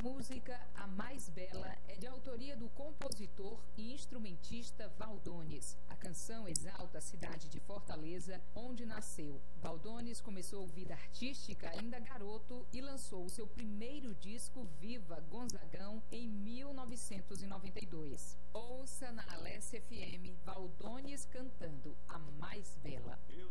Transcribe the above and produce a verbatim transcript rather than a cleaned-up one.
música A Mais Bela é de autoria do compositor e instrumentista Valdones. A canção exalta a cidade de Fortaleza, onde nasceu. Valdones começou a vida artística ainda garoto e lançou o seu primeiro disco, Viva Gonzagão, em mil novecentos e noventa e dois. Ouça na Alesse F M Valdones cantando A Mais Bela.